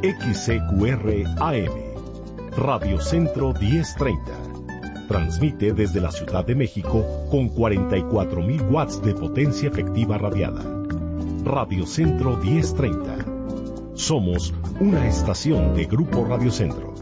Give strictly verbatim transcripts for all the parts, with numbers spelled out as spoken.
X C Q R A M, Radio Centro diez treinta. Transmite desde la Ciudad de México con cuarenta y cuatro mil watts de potencia efectiva radiada. Radio Centro diez treinta. Somos una estación de Grupo Radio Centro.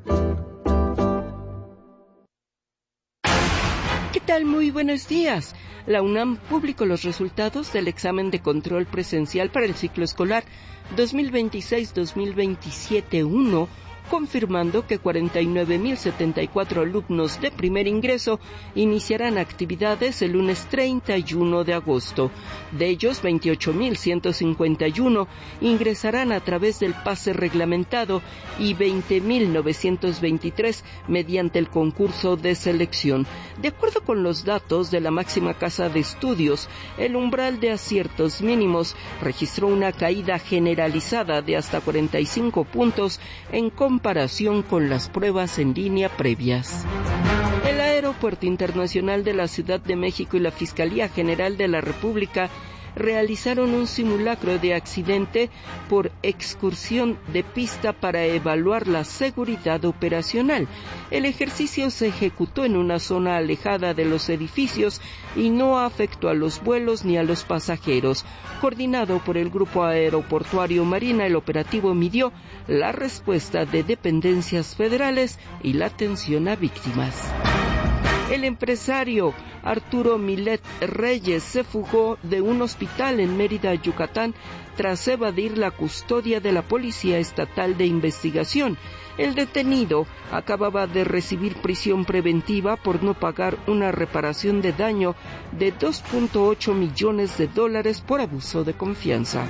¿Qué tal? Muy buenos días. La UNAM publicó los resultados del examen de control presencial para el ciclo escolar dos mil veintiséis dos mil veintisiete uno, confirmando que cuarenta y nueve mil setenta y cuatro alumnos de primer ingreso iniciarán actividades el lunes treinta y uno de agosto. De ellos, veintiocho mil ciento cincuenta y uno ingresarán a través del pase reglamentado y veinte mil novecientos veintitrés mediante el concurso de selección. De acuerdo con los datos de la máxima casa de estudios, el umbral de aciertos mínimos registró una caída generalizada de hasta cuarenta y cinco puntos en comparación comparación con las pruebas en línea previas. El Aeropuerto Internacional de la Ciudad de México y la Fiscalía General de la República realizaron un simulacro de accidente por excursión de pista para evaluar la seguridad operacional. El ejercicio se ejecutó en una zona alejada de los edificios y no afectó a los vuelos ni a los pasajeros. Coordinado por el Grupo Aeroportuario Marina, el operativo midió la respuesta de dependencias federales y la atención a víctimas. El empresario Arturo Milet Reyes se fugó de un hospital en Mérida, Yucatán, tras evadir la custodia de la Policía Estatal de Investigación. El detenido acababa de recibir prisión preventiva por no pagar una reparación de daño de dos punto ocho millones de dólares por abuso de confianza.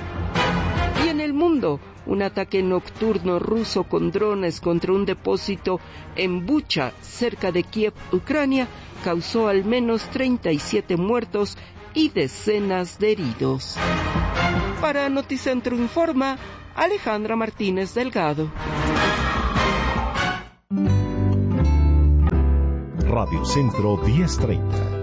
Y en el mundo, un ataque nocturno ruso con drones contra un depósito en Bucha, cerca de Kiev, Ucrania, causó al menos treinta y siete muertos y decenas de heridos. Para Noticentro Informa, Alejandra Martínez Delgado. Radio Centro diez treinta.